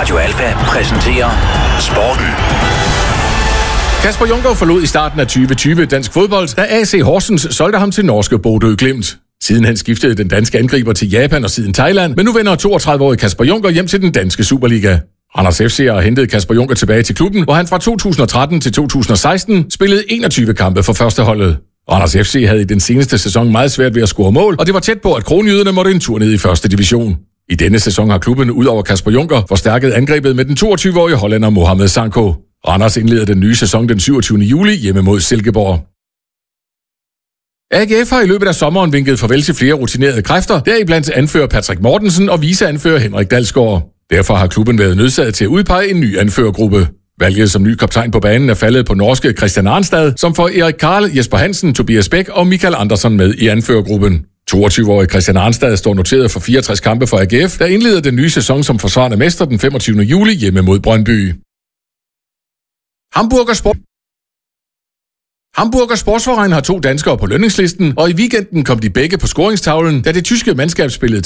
Radio Alfa præsenterer Sporten. Kasper Junker forlod i starten af 2020 dansk fodbold, da AC Horsens solgte ham til norske Bodø Glimt. Siden han skiftede den danske angriber til Japan og siden Thailand, men nu vender 32-årige Kasper Junker hjem til den danske Superliga. Randers FC har hentet Kasper Junker tilbage til klubben, hvor han fra 2013 til 2016 spillede 21 kampe for førsteholdet. Randers FC havde i den seneste sæson meget svært ved at score mål, og det var tæt på, at kronjyderne måtte en tur ned i første division. I denne sæson har klubben ud over Kasper Junker forstærket angrebet med den 22-årige hollænder Mohamed Sanko. Randers indleder den nye sæson den 27. juli hjemme mod Silkeborg. AGF har i løbet af sommeren vinket farvel til flere rutinerede kræfter, deriblandt anfører Patrick Mortensen og viceanfører Henrik Dalsgaard. Derfor har klubben været nødsaget til at udpege en ny anførergruppe. Valget som ny kaptajn på banen er faldet på norske Christian Arnstad, som får Erik Karl, Jesper Hansen, Tobias Bæk og Michael Andersson med i anførergruppen. 22-årige Christian Arnstad står noteret for 64 kampe for AGF, der indleder den nye sæson som forsvarende mester den 25. juli hjemme mod Brøndby. Hamburger Sportsverein har 2 danskere på lønningslisten, og i weekenden kom de begge på scoringstavlen, da det tyske mandskab spillede